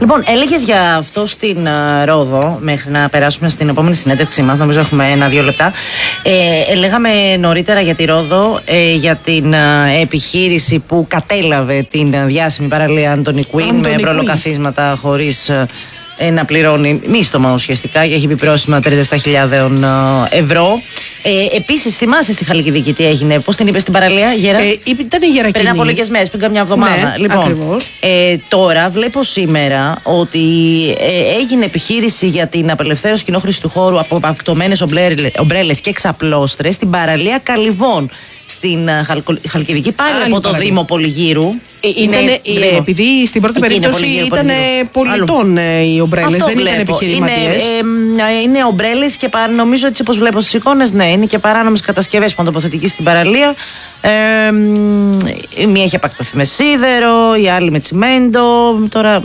Λοιπόν, έλεγες για αυτό στην Ρόδο, μέχρι να περάσουμε στην επόμενη συνέντευξή μας, νομίζω έχουμε 1-2 λεπτά. Λέγαμε νωρίτερα για τη Ρόδο, για την επιχείρηση που κατέλαβε την διάσημη παραλία Άντονι Κουίν με προλοκαθίσματα χωρίς να πληρώνει μίστομα ουσιαστικά, και έχει πει πρόστιμα 37.000 ευρώ. Επίσης, θυμάσαι στη Χαλκιδική τι έγινε, πώς την είπε στην παραλία, Γέρα? Ήταν η Γερακινή. Πριν από λίγες μέρες, πριν καμιά εβδομάδα. Ναι, λοιπόν, τώρα βλέπω σήμερα ότι έγινε επιχείρηση για την απελευθέρωση κοινόχρησης του χώρου από απακτωμένες ομπρέλες και εξαπλώστρες στην παραλία Καλυβών στην Χαλκιδική, πάλι από το Δήμο Πολυγύρου. Επειδή στην πρώτη περίπτωση ήταν πολιτών οι ομπρέλες, δεν ήταν επιχειρηματίες. Είναι ομπρέλες και νομίζω, έτσι όπως βλέπω στις εικόνες, ναι, είναι και παράνομες κατασκευές που τοποθετική στην παραλία. Η μία έχει απακτωθεί με σίδερο, η άλλη με τσιμέντο. Τώρα.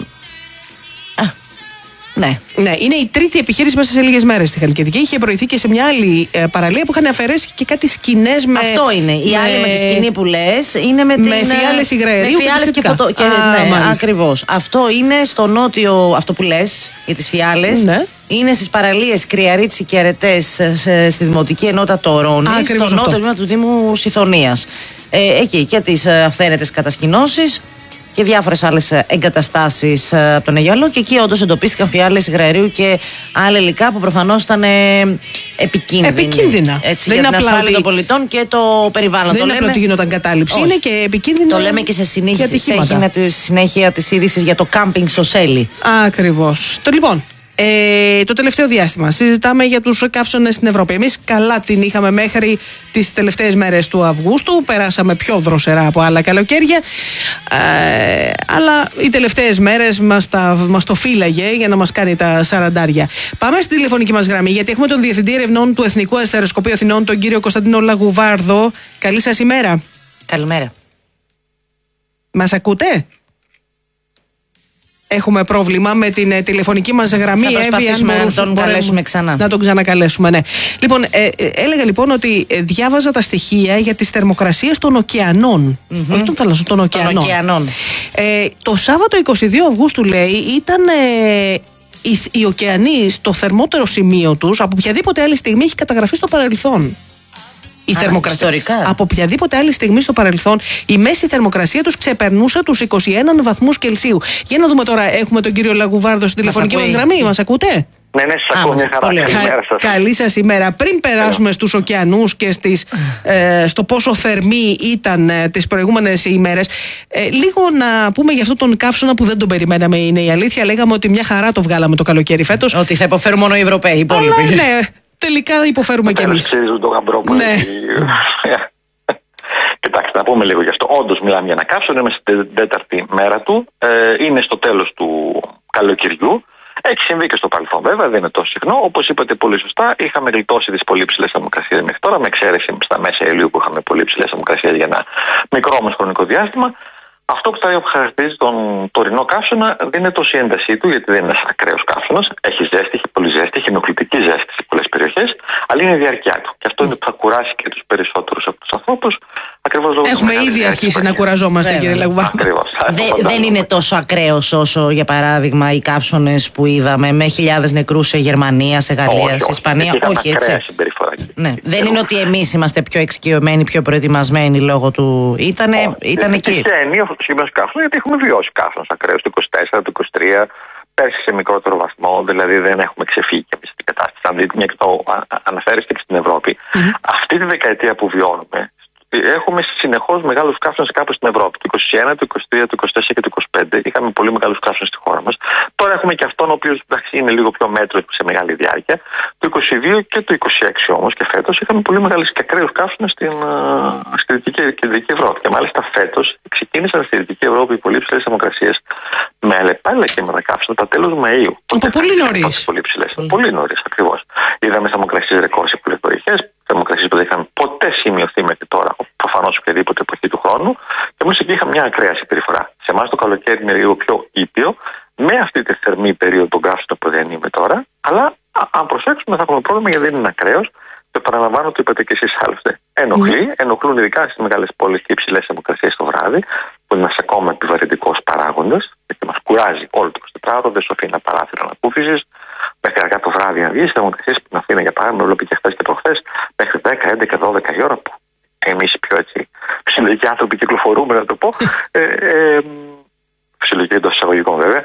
Ναι, είναι η τρίτη επιχείρηση μέσα σε λίγες μέρες στη Χαλκιδική. Είχε προηγηθεί και σε μια άλλη παραλία που είχαν αφαιρέσει και κάτι σκηνές με. Αυτό είναι. Η άλλη με τη σκηνή που λες είναι με φιάλες υγραερίου. Με φιάλες και ακριβώς. Αυτό είναι στο νότιο, αυτό που λες για τις φιάλες. Ναι. Είναι στις παραλίες Κρυαρίτσι και Αρετές στη Δημοτική Ενότητα Τωρώνη, στο νότιο τμήμα του Δήμου Σιθωνίας. Εκεί και τις αυθαίρετες κατασκηνώσεις και διάφορες άλλες εγκαταστάσεις από τον Αιγιαλό, και εκεί όντως εντοπίστηκαν φιάλες υγραερίου και άλλα υλικά που προφανώς ήταν επικίνδυνα. Έτσι, για την ασφάλεια των πολιτών και το περιβάλλον. Δεν είναι απλό ότι γινόταν κατάληψη, είναι και επικίνδυνο. Το λέμε και σε συνέχεια της είδησης για το κάμπινγκ στο Σέλι. Ακριβώς. Λοιπόν, το τελευταίο διάστημα συζητάμε για τους καύσονες στην Ευρώπη. Εμείς καλά την είχαμε μέχρι τις τελευταίες μέρες του Αυγούστου. Περάσαμε πιο δροσερά από άλλα καλοκαίρια. Αλλά οι τελευταίες μέρες μας το φύλαγε για να μας κάνει τα σαραντάρια. Πάμε στη τηλεφωνική μας γραμμή, γιατί έχουμε τον Διευθυντή Ερευνών του Εθνικού Αστεροσκοπείου Αθηνών, τον κύριο Κωνσταντίνο Λαγουβάρδο. Καλή σας ημέρα. Καλημέρα. Μας ακούτε? Έχουμε πρόβλημα με την τηλεφωνική μας γραμμή. Θα προσπαθήσουμε να τον καλέσουμε ξανά. Να τον ξανακαλέσουμε, ναι. Λοιπόν, έλεγα λοιπόν ότι διάβαζα τα στοιχεία για τις θερμοκρασίες των ωκεανών. Όχι των θαλασσών, των ωκεανών. Το Σάββατο 22 Αυγούστου, λέει, ήταν οι ωκεανοί στο θερμότερο σημείο τους από οποιαδήποτε άλλη στιγμή έχει καταγραφεί στο παρελθόν. Η θερμοκρασία. Ιστορικά. Από οποιαδήποτε άλλη στιγμή στο παρελθόν, η μέση θερμοκρασία τους ξεπερνούσε τους 21 βαθμούς Κελσίου. Για να δούμε τώρα, έχουμε τον κύριο Λαγουβάρδο στην τηλεφωνική μας γραμμή. Μας ακούτε? Ναι, σας ακούω, μια χαρά. Καλημέρα σας. Καλή σας ημέρα. Πριν περάσουμε στους ωκεανούς και στο πόσο θερμοί ήταν τις προηγούμενες ημέρες, λίγο να πούμε για αυτόν τον καύσωνα που δεν τον περιμέναμε, είναι η αλήθεια. Λέγαμε ότι μια χαρά το βγάλαμε το καλοκαίρι φέτος. Ότι θα υποφέρουν μόνο οι Ευρωπαίοι, οι υπόλοιποι. Αλλά ναι. Τελικά υποφέρουμε κι εμείς. Το γαμπρό που έχει. Κοιτάξτε, να πούμε λίγο γι' αυτό. Όντως μιλάμε για ένα καύσωνα, είμαστε στην τέταρτη μέρα του. Είναι στο τέλος του καλοκαιριού. Έχει συμβεί και στο παρελθόν, βέβαια, δεν είναι τόσο συχνό. Όπως είπατε πολύ σωστά, είχαμε γλιτώσει τις πολύ ψηλές θερμοκρασίες μέχρι τώρα, με εξαίρεση στα μέσα Ιουλίου που είχαμε πολύ ψηλές θερμοκρασίες για ένα μικρό όμως χρονικό διάστημα. Αυτό που θα χαρακτηρίζει τον τωρινό καύσωνα δεν είναι τόσο η έντασή του, γιατί δεν είναι ένας ακραίος καύσωνας. Έχει ζέστη, έχει πολύ ζέστη, έχει ενοχλητική ζέστη σε πολλές περιοχές, αλλά είναι η διάρκεια του. Και αυτό είναι που θα κουράσει και τους περισσότερους από τους ανθρώπους. Ακριβώς λόγω. Έχουμε ήδη αρχίσει να κουραζόμαστε, κύριε Λαγουβάρδο. Δεν είναι τόσο ακραίος όσο, για παράδειγμα, οι καύσωνες που είδαμε με χιλιάδες νεκρούς σε Γερμανία, σε Γαλλία, σε Ισπανία. Όχι, έτσι. Ναι. Δεν είναι ότι εμείς είμαστε πιο εξοικειωμένοι, πιο προετοιμασμένοι λόγω του. Ήταν εκεί. Το συγκεκριμένο καύσωνα, γιατί έχουμε βιώσει καύσωνες ακραίους το 24, το 23, πέρσι σε μικρότερο βαθμό, δηλαδή δεν έχουμε ξεφύγει και εμείς στην κατάσταση. Αν δείτε, μια και το αναφέρεστε και στην Ευρώπη, αυτή τη δεκαετία που βιώνουμε, έχουμε συνεχώς μεγάλους καύσωνες κάπου στην Ευρώπη. Το 21, το 23, το 24 και το 25 είχαμε πολύ μεγάλους καύσωνες στη χώρα μας. Τώρα έχουμε και αυτόν ο οποίος είναι λίγο πιο μέτρο σε μεγάλη διάρκεια. Το 22 και το 26 όμως και φέτος είχαμε πολύ μεγάλους και ακραίους καύσωνες στη Δυτική και Κεντρική Ευρώπη. Και μάλιστα φέτος ξεκίνησαν στη Δυτική Ευρώπη οι πολύ ψηλές θερμοκρασίες με αλλεπάλληλα και με καύσωνα τα τέλος Μαΐου. Πολύ νωρίς. Πολύ νωρίς, ακριβώς. Είδαμε θερμοκρασίες ρεκόρ σε πολλές περιοχές. Θερμοκρασίες που δεν είχαν ποτέ σημειωθεί μέχρι τώρα, προφανώς οποιαδήποτε εποχή του χρόνου, και εμείς εκεί είχαμε μια ακραία συμπεριφορά. Σε εμάς το καλοκαίρι είναι λίγο πιο ήπιο, με αυτή τη θερμή περίοδο των καύσωνων που δεν είμαι τώρα, αλλά αν προσέξουμε θα έχουμε πρόβλημα γιατί δεν είναι ακραίος. Και παραλαμβάνω, το είπατε και εσείς άλλωστε. Ενοχλούν ειδικά στις μεγάλες πόλεις και υψηλές θερμοκρασίες το βράδυ, που είναι ένας ακόμα επιβαρυντικός παράγοντας, γιατί μας κουράζει όλο το 24ωρο, σου αφήνει ένα παράθυρο ανακούφισης. Μέχρι αργά το βράδυ, αν βγει, οι θερμοκρασίες στην Αθήνα, για παράδειγμα, βλέπω και χθες και προχθές, μέχρι 10, 11, 12 η ώρα που εμείς οι πιο φυσιολογικοί άνθρωποι κυκλοφορούμε, να το πω. Φυσιολογική εντός εισαγωγικών βέβαια.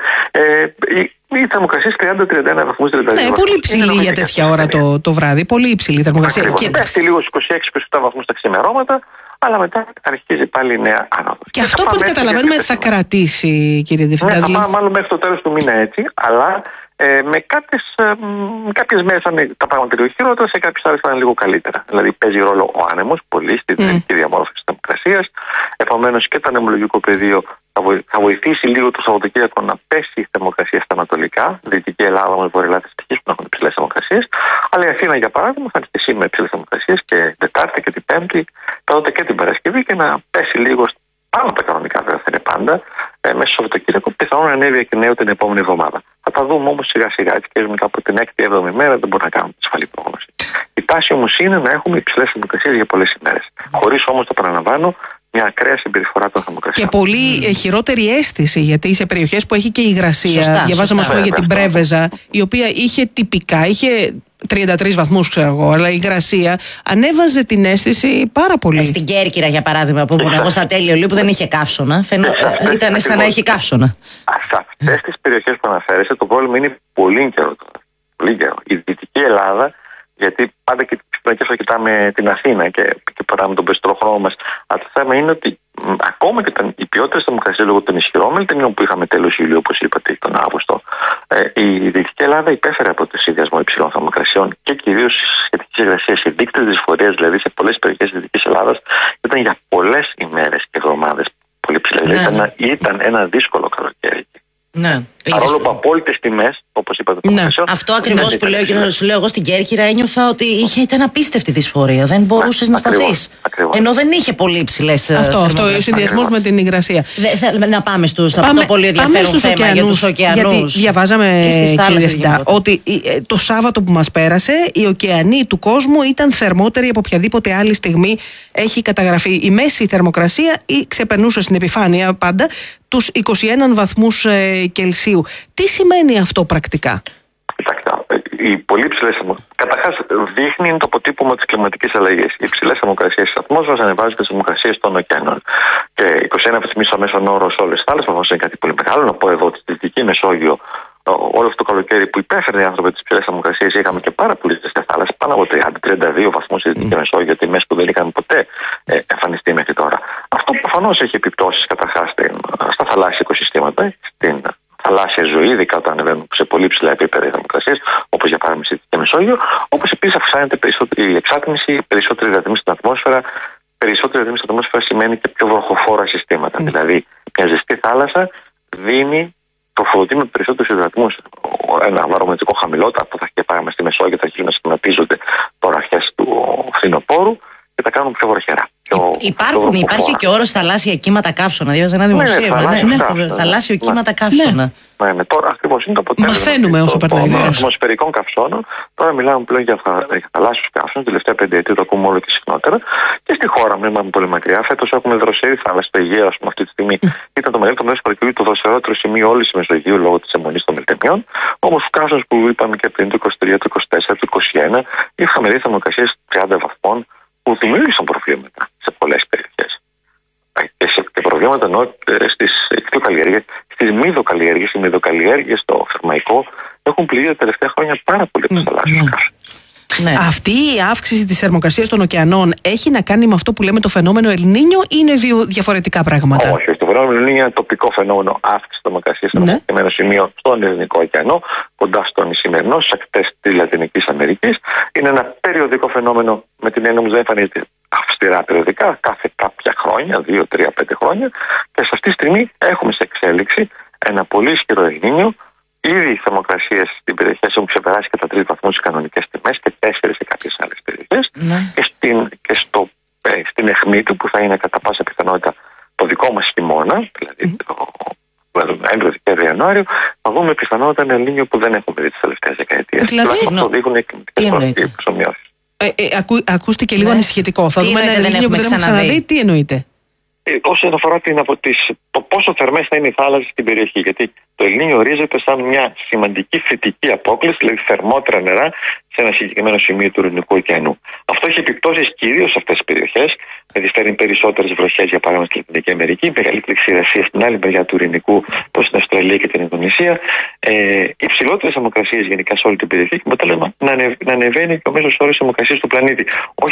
Η θερμοκρασία 30-31 βαθμούς. Ναι, πολύ υψηλή για τέτοια ώρα το βράδυ. Πολύ υψηλή η θερμοκρασία. Πέφτει λίγο στους 26-27 βαθμούς τα ξημερώματα, αλλά μετά αρχίζει πάλι η νέα άνοδος. Και αυτό που καταλαβαίνουμε θα κρατήσει, κύριε Διευθυντά. Ναι, θα πάμε μάλλον μέχρι το τέλος του μήνα έτσι, αλλά με κάποιες μέρες θα είναι τα πράγματα λίγο χειρότερα, σε κάποιες άλλες θα είναι λίγο καλύτερα. Δηλαδή παίζει ρόλο ο άνεμος πολύ στη δυναμική διαμόρφωση της θερμοκρασίας. Επομένως και το ανεμολογικό πεδίο θα βοηθήσει λίγο το Σαββατοκύριακο να πέσει η θερμοκρασία στα ανατολικά. Δυτική Ελλάδα με βορειοελλάδες στοιχείς που να έχουν υψηλές θερμοκρασίες. Αλλά η Αθήνα, για παράδειγμα, θα είναι και σήμερα υψηλές θερμοκρασίες και Τετάρτη και την Πέμπτη, τότε και την Παρασκευή, και να πέσει λίγο πάνω από τα κανονικά, βέβαια θα είναι πάντα, μέσα στο Σαββατοκύριακο, πιθανόν να ανέβει εκ νέου την επόμενη εβδομάδα. Θα τα δούμε όμως σιγά σιγά, έτσι και μετά από την 6η-7η μέρα δεν μπορούμε να κάνουμε ασφαλή πρόγνωση. Η τάση όμως είναι να έχουμε υψηλές θερμοκρασίες για πολλές ημέρες. Χωρίς όμως, το παραλαμβάνω, μια ακραία συμπεριφορά των θερμοκρασιών. Και πολύ χειρότερη αίσθηση, γιατί σε περιοχές που έχει και υγρασία, διαβάζαμε για την Πρέβεζα, η οποία είχε τυπικά, είχε 33 βαθμούς, ξέρω εγώ, αλλά η υγρασία ανέβαζε την αίσθηση πάρα πολύ. Στην Κέρκυρα, για παράδειγμα, που ήμουν εγώ στα τέλειο λίγο, που δεν είχε καύσωνα. Ήταν σαν να είχε καύσωνα. Σε αυτές τις περιοχές που αναφέρεσαι, το πρόβλημα είναι πολύ καιρό τώρα. Πολύ καιρό. Η Δυτική Ελλάδα, γιατί πάντα και θα κοιτάμε την Αθήνα και περάμε τον περισσότερο χρόνο μας. Αλλά το θέμα είναι ότι ακόμα και οι ποιότητες θερμοκρασίας λόγω των ισχυρών μελτεμιών που είχαμε τέλος Ιουλίου, όπως είπατε, τον Αύγουστο, η Δυτική Ελλάδα υπέφερε από το συνδυασμό υψηλών θερμοκρασιών και κυρίως σχετικής υγρασίας. Οι δείκτες δυσφορίας, δηλαδή σε πολλές περιοχές της Δυτικής Ελλάδας, ήταν για πολλές ημέρες και εβδομάδες πολύ ψηλές. Ναι. Ήταν ένα δύσκολο καλοκαίρι. Ναι. Παρόλο που απόλυτες τιμές, όπως είπατε, αυτό ακριβώς που λέω, σου λέω εγώ στην Κέρκυρα, ένιωθα ότι ήταν απίστευτη δυσφορία. Δεν μπορούσες να σταθείς. Ενώ δεν είχε πολύ υψηλές. Αυτό ο συνδυασμός με την υγρασία. Να πάμε αυτό πολύ ενδιαφέρον θέμα για τους ωκεανούς. Γιατί διαβάζαμε, κύριε Διευθυντά, ότι το Σάββατο που μας πέρασε, οι ωκεανοί του κόσμου ήταν θερμότεροι από οποιαδήποτε άλλη στιγμή έχει καταγραφεί. Η μέση θερμοκρασία ξεπερνούσε στην επιφάνεια πάντα τους 21 βαθμούς Κελσίου. Τι σημαίνει αυτό πρακτικά? Κοιτάξτε, οι πολύ ψηλές καταρχάς δείχνει είναι το αποτύπωμα της κλιματικής αλλαγής. Οι ψηλές θερμοκρασίες της ατμόσφαιρας ανεβάζουν τις θερμοκρασίες των ωκεανών. Και 21 βαθμοί στο μέσον όρο σε όλες τις άλλες, προφανώς είναι κάτι πολύ μεγάλο. Να πω εδώ ότι στη Δυτική Μεσόγειο, όλο αυτό το καλοκαίρι που υπέφεραν οι άνθρωποι τις ψηλές θερμοκρασίες, είχαμε και πάρα πολύ ζεστές θάλασσες, πάνω από 30-32 βαθμούς στη Δυτική Μεσόγειο, τιμές που δεν είχαν ποτέ εμφανιστεί μέχρι τώρα. Αυτό προφανώς έχει επιπτώσεις καταρχάς στα θαλάσσια οικοσυστήματα, στην θαλάσσια ζωή, ειδικά όταν ανεβαίνουν σε πολύ ψηλά επίπεδα θερμοκρασίες, όπως για παράδειγμα στη Δυτική Μεσόγειο, όπως επίσης αυξάνεται η εξάτμιση, περισσότερη υδατμίση στην ατμόσφαιρα. Περισσότερη υδατμίση στην ατμόσφαιρα σημαίνει και πιο βροχοφόρα συστήματα. Δηλαδή, μια ζεστή θάλασσα δίνει τροφοδοτεί με περισσότερους υδατμούς. Ένα βαρομετρικό χαμηλότερο, αυτό θα έχει και πάμε στη Μεσόγειο, θα αρχίσουν να σχηματίζονται τώρα αρχές του φθινοπόρου και τα κάνουν πιο βροχερά. Υπάρχει και όρος θαλάσσια κύματα καύσωνα. Διάβαζα ένα δημοσίευμα. Θαλάσσιο κύματα καύσωνα. Ναι, τώρα ακριβώς είναι το αποτέλεσμα. Μαθαίνουμε όσο περνάει ο καιρός. Ατμοσφαιρικών καυσώνων. Τώρα μιλάμε πλέον για θαλάσσιους καύσωνες. Την τελευταία πενταετία το ακούμε όλο και συχνότερα. Και στη χώρα, μην πάμε πολύ μακριά. Φέτος έχουμε δροσερή θάλασσα. Το Αιγαίο, ας πούμε, αυτή τη στιγμή ήταν το μεγαλύτερο μέρος του καλοκαιριού, το δροσερότερο σημείο όλης της Μεσογείου λόγω της αιμονής των μελτεμιών. Όμως στους καύσωνες που είπαμε και πριν, το 23, το 24, το 21, είχαμε δει θερμοκρασίες 30 βαθμών που δημιούργησαν προβλήματα σε πολλές περιοχές. Και προβλήματα εννοώ στις εκτιοκαλλιέργειες, στις μυδοκαλλιέργειες. Οι μυδοκαλλιέργειες στο Θερμαϊκό έχουν πληγεί τα τελευταία χρόνια πάρα πολύ από τις θαλάσσιες καύσωνες. Ναι. Αυτή η αύξηση της θερμοκρασίας των ωκεανών έχει να κάνει με αυτό που λέμε το φαινόμενο El Niño ή είναι δύο διαφορετικά πράγματα? Όχι, το φαινόμενο El Niño είναι ένα τοπικό φαινόμενο αύξηση της θερμοκρασίας σε ένα συγκεκριμένο σημείο στον Ειρηνικό ωκεανό, κοντά στον Ισημερινό, στις ακτές της Λατινικής Αμερικής. Είναι ένα περιοδικό φαινόμενο, με την έννοια όμως δεν εμφανίζεται αυστηρά περιοδικά, κάθε κάποια χρόνια, 2, 3, 5 χρόνια. Και σε αυτή τη στιγμή έχουμε σε εξέλιξη ένα πολύ ισχυρό El Niño. Ήδη οι θερμοκρασίες στην περιοχή έχουν ξεπεράσει κατά 3 βαθμούς τις κανονικές τιμές και 4 σε κάποιες άλλες περιοχές. Και στην αιχμή του, που θα είναι κατά πάσα πιθανότητα το δικό μας χειμώνα, δηλαδή το Νοέμβριο-Δεκέμβριο Ιανουάριο, θα δούμε πιθανότητα ένα El Niño που δεν έχουμε δει τις τελευταίες δεκαετίες. Δηλαδή, αυτό δείχνουν οι κλιματικές προσωμιώσεις. Ακούστηκε λίγο ανησυχητικό. Θα δούμε ένα El Niño που δεν έχουμε ξαναδεί. Τι εννοείται? όσον αφορά το πόσο θερμές θα είναι οι θάλασσες στην περιοχή. Γιατί το Ελνίνιο ορίζεται σαν μια σημαντική φυτική απόκληση, δηλαδή θερμότερα νερά σε ένα συγκεκριμένο σημείο του Ειρηνικού ωκεανού. Αυτό έχει επιπτώσεις κυρίως σε αυτές τις περιοχές, δηλαδή φέρνει περισσότερες βροχές για παράδειγμα στην Λατινική Αμερική, μεγαλύτερη ξηρασία στην άλλη μεριά του Ειρηνικού, όπως στην Αυστραλία και την Ινδονησία, υψηλότερες θερμοκρασίες γενικά σε όλη την περιοχή και αποτέλεσμα να ανεβαίνει και ο μέσος όρος θερμοκρασίας του πλανήτη.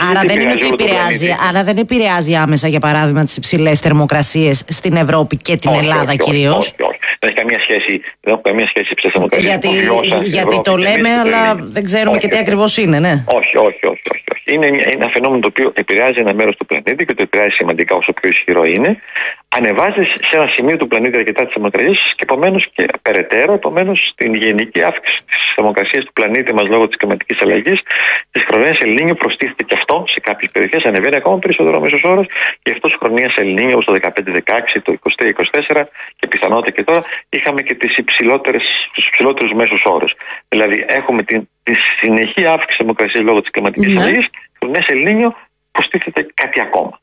Άρα δεν επηρεάζει άμεσα, για παράδειγμα, τις υψηλές θερμοκρασίες στην Ευρώπη και την Ελλάδα κυρίως. Όχι. Δεν έχει καμία σχέση. Δεν έχω καμία σχέση με τις θερμοκρασίες. Γιατί το λέμε, αλλά δεν ξέρουμε και τι ακριβώς είναι, ναι. Όχι. Είναι ένα φαινόμενο το οποίο επηρεάζει ένα μέρος του πλανήτη και το επηρεάζει σημαντικά όσο πιο ισχυρό είναι. Ανεβάζει σε ένα σημείο του πλανήτη αρκετά τις θερμοκρασίες και επομένως και περαιτέρω, στην γενική αύξηση της θερμοκρασίας του πλανήτη μας λόγω της κλιματικής αλλαγής, της χρονιάς Ελνίνιο προστίθεται και αυτό σε κάποιες περιοχές, ανεβαίνει ακόμα περισσότερο ο μέσος όρος και αυτός της χρονιάς Ελνίνιο όπως το 15-16, το 23-24 και πιθανότητα και τώρα είχαμε και τους υψηλότερους μέσους όρους. Δηλαδή έχουμε τη συνεχή αύξηση θερμοκρασίας λόγω της κλιματικής αλλαγής, χρονιάς Ελνίνιο προστίθεται κάτι ακόμα.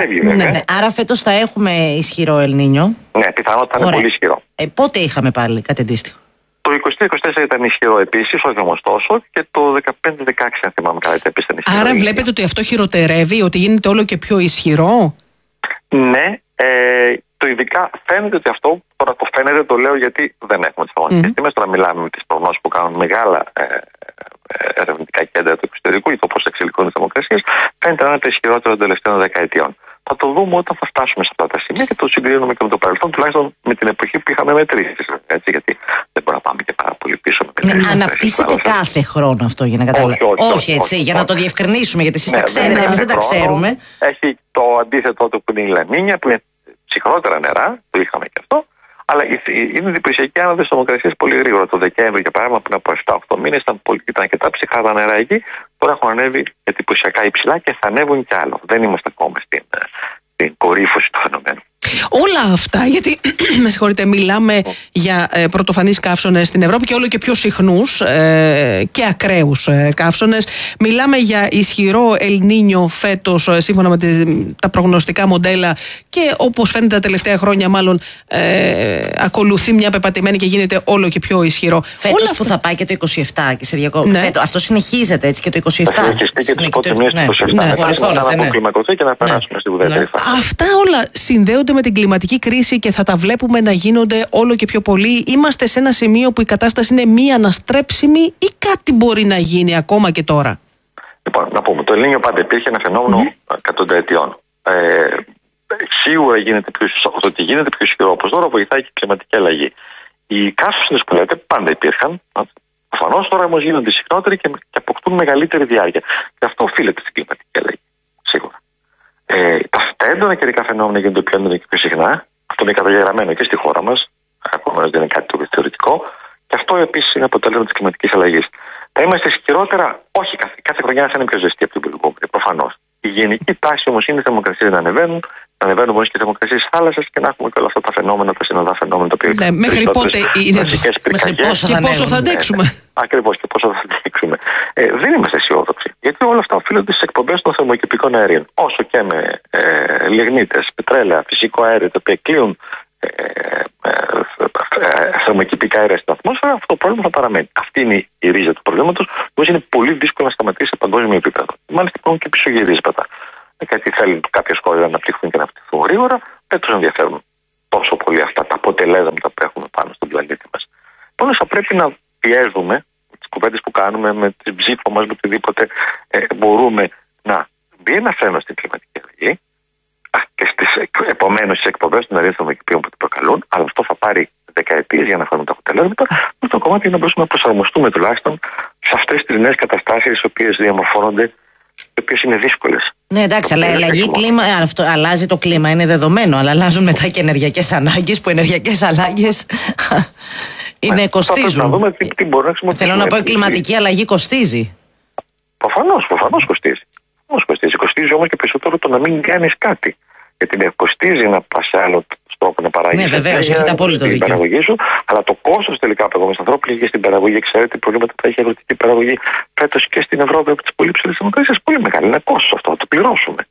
Άρα φέτος θα έχουμε ισχυρό Ελνίνιο. Ναι, πιθανότατα είναι πολύ ισχυρό. Πότε είχαμε πάλι κάτι αντίστοιχο? Το 23-24 ήταν ισχυρό επίσης, όχι όμως τόσο, και το 15-16, αν θυμάμαι καλά, ήταν ισχυρό. Άρα βλέπετε ότι αυτό χειροτερεύει, ότι γίνεται όλο και πιο ισχυρό. Ναι, το ειδικά φαίνεται ότι αυτό, τώρα το φαίνεται, το λέω γιατί δεν έχουμε τις πραγματικές τιμές, τώρα μιλάμε με τις προγνώσεις που κάνουν μεγάλα ερευνητικά κέντρα του εξωτερικού για το πώς εξελιχθούν οι θερμοκρασίες, φαίνεται να είναι το ισχυρότερο των τελευταίων δεκαετιών. Θα το δούμε όταν θα φτάσουμε σε αυτά τα σημεία και το συγκρίνουμε και με το παρελθόν, τουλάχιστον με την εποχή που είχαμε μετρήσεις. Γιατί δεν μπορούμε να πάμε και πάρα πολύ πίσω με μετρήσεις. Αναπτύσσεται κάθε χρόνο αυτό για να καταλάβουμε. Όχι, έτσι, για να το διευκρινίσουμε, γιατί εσείς τα ξέρετε, εμείς δεν τα ξέρουμε. Έχει το αντίθετο του που είναι η Λανίνια, που είναι ψυχρότερα νερά, το είχαμε και αυτό. Αλλά είναι εντυπωσιακή άνοδος θερμοκρασίας πολύ γρήγορα. Το Δεκέμβριο, για παράδειγμα, πριν από 7-8 μήνες ήταν αρκετά ψυχρά τα νερά εκεί. Τώρα έχουν ανέβει εντυπωσιακά υψηλά και θα ανέβουν κι άλλο. Δεν είμαστε ακόμα στην κορύφωση του φαινομένου. Όλα αυτά, γιατί με συγχωρείτε, μιλάμε για πρωτοφανείς καύσωνες στην Ευρώπη και όλο και πιο συχνούς και ακραίους καύσωνες. Μιλάμε για ισχυρό Ελνίνιο φέτος, σύμφωνα με τα προγνωστικά μοντέλα, και όπως φαίνεται τα τελευταία χρόνια μάλλον ακολουθεί μια πεπατημένη και γίνεται όλο και πιο ισχυρό. Φέτος που θα πάει και το 27 και σε διακοπές. Αυτό συνεχίζεται έτσι και το 27. Συνεχιστεί και τις πρώτες μήνες του 27. Να αποκλιμακωθεί και να περάσουμε στη ουδέτερη φάση. Αυτά όλα συνδέονται με την κλιματική κρίση και θα τα βλέπουμε να γίνονται όλο και πιο πολύ. Είμαστε σε ένα σημείο που η κατάσταση είναι μη αναστρέψιμη ή κάτι μπορεί να γίνει ακόμα και τώρα? Λοιπόν, να πούμε, το Ελνίνιο πάντα υπήρχε ένα φαινόμενο εκατονταετιών. Σίγουρα ότι γίνεται πιο ισχυρό όπως τώρα βοηθάει και η κλιματική αλλαγή. Οι καύσωνες που λέτε πάντα υπήρχαν. Προφανώς τώρα όμως γίνονται συχνότεροι και αποκτούν μεγαλύτερη διάρκεια. Και αυτό οφείλεται στην κλιματική αλλαγή. Σίγουρα. Τα έντονα καιρικά φαινόμενα γίνονται πιο έντονα και πιο συχνά. Αυτό είναι καταγεγραμμένο και στη χώρα μας. Ακόμα δεν είναι κάτι το θεωρητικό. Και αυτό επίσης είναι αποτέλεσμα της κλιματικής αλλαγής. Θα είμαστε ισχυρότερα, όχι κάθε χρονιά θα είναι πιο ζεστή από την προηγούμενη. Προφανώς. Η γενική τάση όμως είναι οι θερμοκρασίες να ανεβαίνουν όμως και οι θερμοκρασίες της θάλασσας και να έχουμε και όλα αυτά τα φαινόμενα, τα συνοδά φαινόμενα τα οποία μέχρι πότε είναι και πόσο θα αντέξουμε. Ακριβώς, και πόσο θα αντέξουμε. Δεν είμαστε αισιόδοξοι. Γιατί όλα αυτά οφείλονται στις εκπομπές των θερμοκηπικών αερίων. Όσο και με λιγνίτες, πετρέλαια, φυσικό αέριο, τα οποία κλείουν θερμοκηπικά αέρια στην ατμόσφαιρα, αυτό το πρόβλημα θα παραμένει. Αυτή είναι η ρίζα του προβλήματος, που είναι πολύ δύσκολο να σταματήσει σε παγκόσμιο επίπεδο. Μάλιστα υπάρχουν και πισωγυρίσματα. Γιατί θέλουν κάποιες χώρες να αναπτυχθούν και να αναπτυχθούν γρήγορα, δεν τους ενδιαφέρουν τόσο πολύ αυτά τα αποτελέσματα που έχουμε πάνω στον πλανήτη μας. Επομένως, θα πρέπει να πιέζουμε με τις κουβέντες που κάνουμε, με την ψήφο μας, με οτιδήποτε μπορούμε να μπει ένα φρένο στην κλιματική αλλαγή και επομένως στις εκπομπές των αερίων θερμοκηπίων που την προκαλούν, αλλά αυτό θα πάρει δεκαετίες για να φέρουμε τα αποτελέσματα. Με το κομμάτι είναι να μπορούμε να προσαρμοστούμε τουλάχιστον σε αυτές τις νέες καταστάσεις οι οποίες διαμορφώνονται, οι οποίες είναι δύσκολες. Ναι, εντάξει, αλλά αλλάζει το κλίμα, είναι δεδομένο, αλλά αλλάζουν μετά και ενεργειακές ανάγκες, που ενεργειακές ανάγκες κοστίζουν. Να δούμε τι μπορεί να χρησιμοποιήσουμε. Θέλω να πω, η κλιματική αλλαγή κοστίζει. Προφανώς κοστίζει. Κοστίζει όμως και περισσότερο το να μην κάνεις κάτι. Γιατί κοστίζει να πας σε άλλο τρόπο να παράγεις. Ναι, βεβαίως, έχετε απόλυτο δίκιο. Παραγωγή σου, αλλά το κόστος τελικά από εγώ ανθρώπου και στην παραγωγή, ξέρετε, προβλήματα που έχει η αγροτική παραγωγή φέτος και στην Ευρώπη από τις πολύ ψηλές θερμοκρασίες. Πολύ μεγάλο είναι κόστος αυτό. Το πληρώσουμε.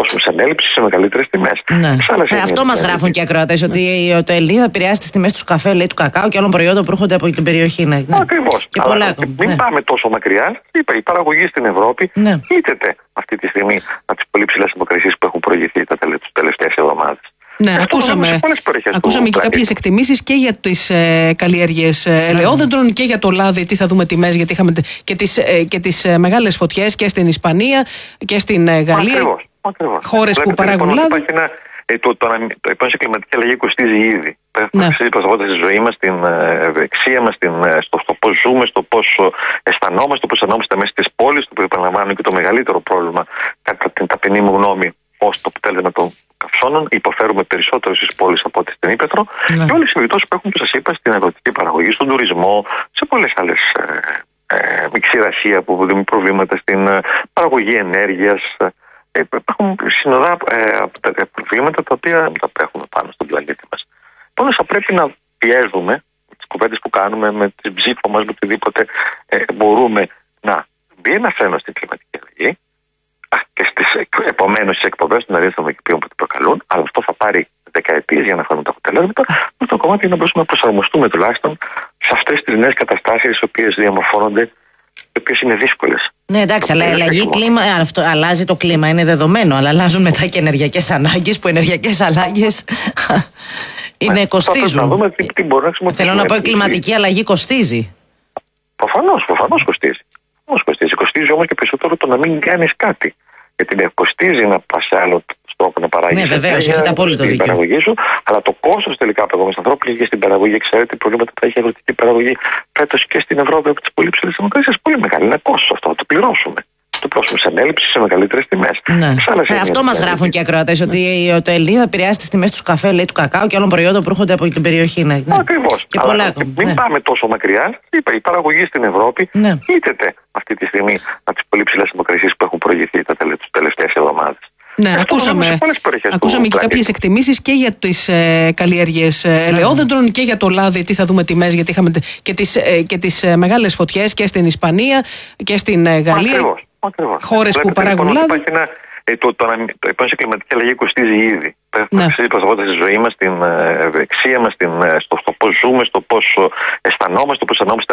φτάσουμε σε ανέλυψη σε μεγαλύτερες τιμές. Ναι. Αυτό μας γράφουν και οι ακροατές, ότι το Ελνίνιο θα επηρεάσει τις τιμές του καφέ, λέει, του κακάου και άλλων προϊόντων που έρχονται από την περιοχή. Ναι. Ακριβώς. Μην πάμε τόσο μακριά. Η παραγωγή στην Ευρώπη είτε αυτή τη στιγμή από τις πολύ ψηλές θερμοκρασίες που έχουν προηγηθεί τις τελευταίες εβδομάδες. Ναι, ακούσαμε και κάποιες εκτιμήσεις και για τις καλλιέργειες ελαιόδεντρων και για το λάδι, τι θα δούμε τιμές, γιατί είχαμε και τις μεγάλες φωτιές και στην Ισπανία και στην Γαλλία. Χώρες που παράγουν λάδι. Το επάνω σε κλιματική αλλαγή κοστίζει ήδη. Κοστίζει προσωπικά στη ζωή μας, στην ευεξία μας, στο πώς ζούμε, στο πώς αισθανόμαστε, πώς αισθανόμαστε μέσα στις πόλεις, το οποίο επαναλαμβάνω και το μεγαλύτερο πρόβλημα, κατά την ταπεινή μου γνώμη, ως το αποτέλεσμα των καυσώνων. Υποφέρουμε περισσότερο στις πόλεις από ό,τι στην Ήπεθρο. Και όλες οι επιπτώσεις που έχουμε, που σας είπα, στην αγροτική παραγωγή, στον τουρισμό, σε πολλές άλλες ξηρασία που δημιουργούν προβλήματα, στην παραγωγή ενέργειας. Υπάρχουν συνοδά προβλήματα τα οποία μεταπέχουμε πάνω στον πλανήτη μας. Επομένως θα πρέπει να πιέζουμε με τις κουβέντες που κάνουμε, με την ψήφο μας, με οτιδήποτε μπορούμε να μπει ένα φρένο στην κλιματική αλλαγή και επομένως στις εκπομπές των αερίων θερμοκηπίων που την προκαλούν, αλλά αυτό θα πάρει δεκαετίες για να φέρουμε τα αποτελέσματα. Το κομμάτι είναι να μπορούμε να προσαρμοστούμε τουλάχιστον σε αυτές τις νέες καταστάσεις οι οποίες διαμορφώνονται, οι οποίες είναι δύσκολες. Ναι, εντάξει, αλλά αλλάζει το κλίμα, είναι δεδομένο, αλλά αλλάζουν μετά και ενεργειακές ανάγκες, που ενεργειακές ανάγκες κοστίζουν. Θέλω να πω, η κλιματική αλλαγή κοστίζει. Προφανώς κοστίζει. Κοστίζει όμως και περισσότερο το να μην κάνεις κάτι. Γιατί κοστίζει να πας σε άλλο τρόπο να παράγεις. Ναι, βεβαίως, έχετε απόλυτο δίκιο. Παραγωγή σου, αλλά το κόστος τελικά που έχουμε στην ανθρώπινη και στην παραγωγή, ξέρετε τι προβλήματα θα έχει η αγροτική παραγωγή φέτος και στην Ευρώπη από τις πολύ ψηλές θερμοκρασίες. Πολύ μεγάλο είναι κόστος αυτό, θα το πληρώσουμε. Το πληρώσουμε σε ανέλυψη σε μεγαλύτερες τιμές. Ναι. Αυτό μας γράφουν και οι ακροατές, ότι το Ελνίνιο θα επηρεάσει τις τιμές του καφέ, λέει, του κακάου και άλλων προϊόντων που έρχονται από την περιοχή. Ναι. Ακριβώς. Μην πάμε τόσο μακριά. Η παραγωγή στην Ευρώπη είτε αυτή τη στιγμή από τις πολύ ψηλές θερμοκρασίες που έχουν προηγηθεί τις τελευταίες εβδομάδες. Ναι, ακούσαμε και κάποιες εκτιμήσεις και για τις καλλιέργειες ελαιόδεντρων και για το λάδι, τι θα δούμε τιμές, γιατί είχαμε και τις μεγάλες φωτιές και στην Ισπανία και στην Γαλλία. Χώρες που παράγουν λάδι. Το επάνω σε κλιματική αλλαγή κοστίζει ήδη. Κοστίζει προσωπικά στη ζωή μας, στην ευεξία μας, στο πώς ζούμε, στο πώς αισθανόμαστε, πώς αισθανόμαστε